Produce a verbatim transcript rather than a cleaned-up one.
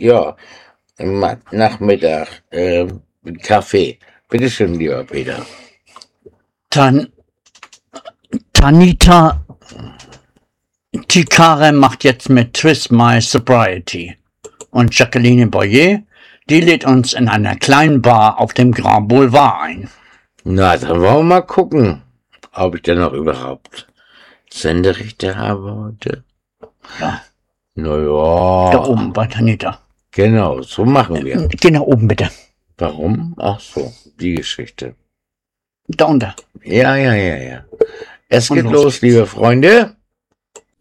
ja, Ma- Nachmittag, äh, mit Kaffee. Bitte schön, lieber Peter. Tan Tanita Tikare macht jetzt mit Twist My Sobriety. Und Jacqueline Boyer, die lädt uns in einer kleinen Bar auf dem Grand Boulevard ein. Na, dann wollen wir mal gucken, ob ich denn noch überhaupt Senderechte habe heute. Ja, Na da ja, oben bei Tanita. genau, so machen wir. Geh nach oben bitte. Warum? Ach so, die Geschichte. Da unter. Ja, ja, ja, ja. Es Und geht los los, geht's. liebe Freunde.